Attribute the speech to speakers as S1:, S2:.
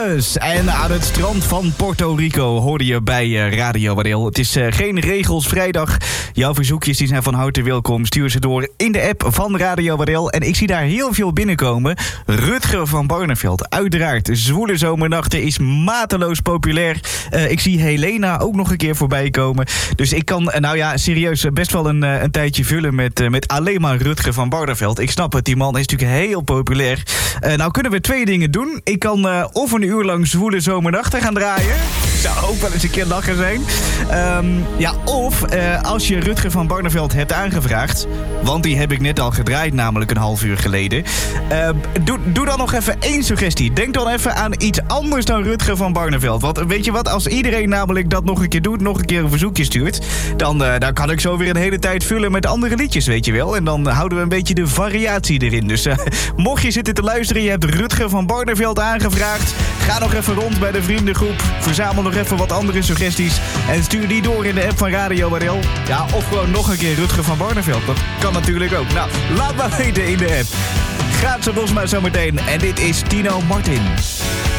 S1: Columbus. En aan het strand van Puerto Rico hoorde je bij Radio Waddeel. Het is geen regels vrijdag. Jouw verzoekjes die zijn van harte welkom. Stuur ze door in de app van Radio Waddeel. En ik zie daar heel veel binnenkomen. Rutger van Barneveld, uiteraard. Zwoele zomernachten is mateloos populair. Ik zie Helena ook nog een keer voorbij komen. Dus ik kan, serieus, best wel een tijdje vullen met alleen maar Rutger van Barneveld. Ik snap het, die man is natuurlijk heel populair. Nou kunnen we twee dingen doen. Ik kan of een uur lang Zwoele zomernachten gaan draaien. Zou ook wel eens een keer lachen zijn. Of als je Rutger van Barneveld hebt aangevraagd, want die heb ik net al gedraaid, namelijk een half uur geleden. Doe dan nog even één suggestie. Denk dan even aan iets anders dan Rutger van Barneveld. Want weet je wat, als iedereen namelijk dat nog een keer doet, nog een keer een verzoekje stuurt, dan kan ik zo weer een hele tijd vullen met andere liedjes, weet je wel. En dan houden we een beetje de variatie erin. Dus mocht je zitten te luisteren, je hebt Rutger van Barneveld aangevraagd, ga nog even rond bij de vriendengroep. Verzamel nog even wat andere suggesties en stuur die door in de app van Radio Waddeel. Ja, of gewoon nog een keer Rutger van Barneveld. Dat kan natuurlijk ook. Nou, laat maar weten in de app. Gaat ze los maar zometeen. En dit is Tino Martin.